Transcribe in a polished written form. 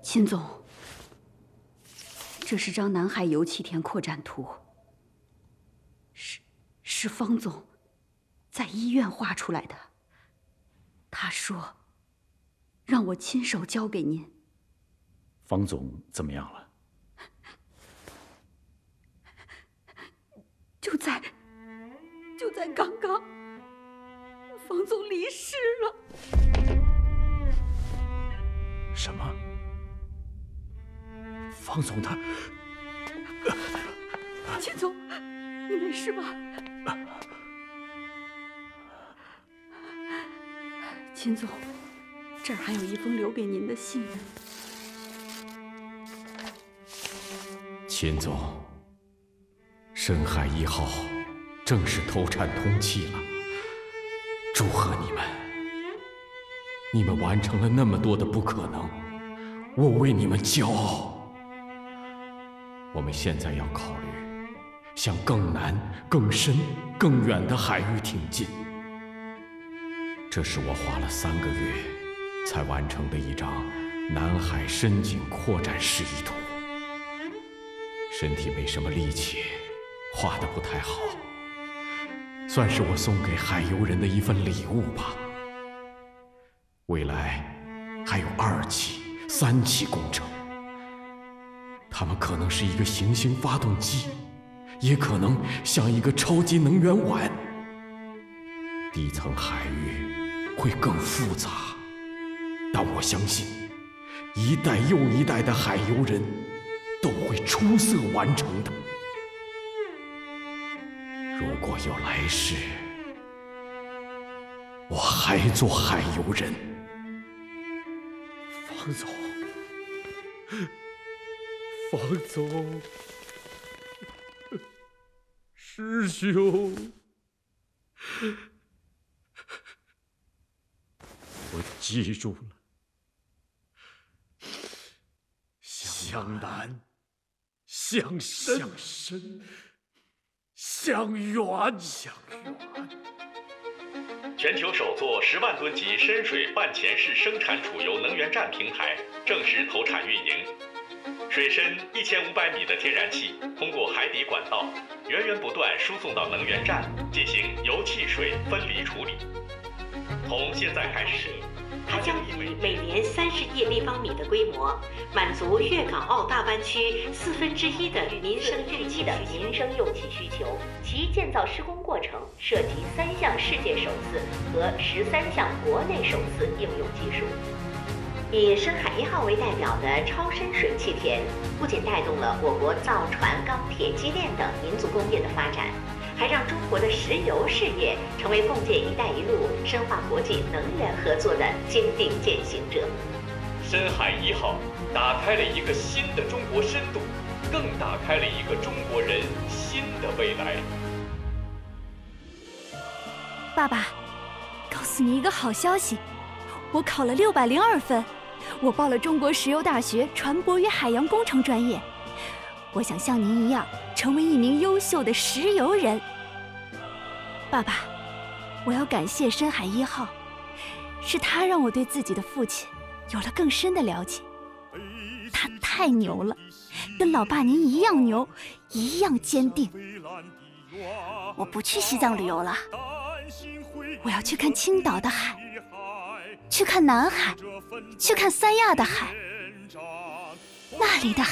秦总，这是张南海油气田扩展图，是方总在医院画出来的。他说让我亲手交给您。 方总怎么样了？ 就在刚刚，方总离世了。 什么？方总他…… 秦总，你没事吧？秦总，这儿还有一封留给您的信呢。 秦总，深海1号正式投产通气了，祝贺你们！你们完成了那么多的不可能，我为你们骄傲。我们现在要考虑向更难、更深、更远的海域挺进。这是我花了3个月才完成的一张南海深井扩展示意图。身体没什么力气，画得不太好，算是我送给海游人的一份礼物吧。未来还有2期、3期工程，它们可能是一个行星发动机，也可能像一个超级能源碗。底层海域会更复杂，但我相信一代又一代的海游人都会出色完成的。如果有来世，我还做海游人。 方总，方总，师兄，我记住了。向南，向深，向远， 全球首座10万吨级深水半潜式生产储油能源站平台正式投产运营。水深1500米的天然气通过海底管道源源不断输送到能源站进行油气水分离处理。从现在开始， 它将以每年30亿立方米的规模，满足粤港澳大湾区1/4的民生用气需求。其建造施工过程涉及3项世界首次和13项国内首次应用技术。以深海1号为代表的超深水气田，不仅带动了我国造船、钢铁、机电等民族工业的发展，还让中国的石油事业成为共建“一带一路”深化国际能源合作的坚定践行者。 深海1号打开了一个新的中国深度，更打开了一个中国人新的未来。 爸爸，告诉你一个好消息，我考了602分，我报了中国石油大学船舶与海洋工程专业。我想像您一样，成为一名优秀的石油人。爸爸，我要感谢深海1号，是他让我对自己的父亲有了更深的了解。他太牛了，跟老爸您一样牛，一样坚定。我不去西藏旅游了，我要去看青岛的海，去看南海，去看三亚的海，那里的海